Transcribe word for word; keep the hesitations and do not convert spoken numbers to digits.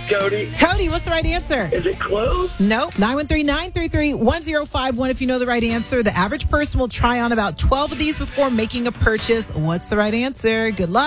Cody. Cody, what's the right answer? Is it clothes? Nope. nine one three, nine three three, one zero five one if you know the right answer. The average person will try on about twelve of these before making a purchase. What's the right answer? Good luck.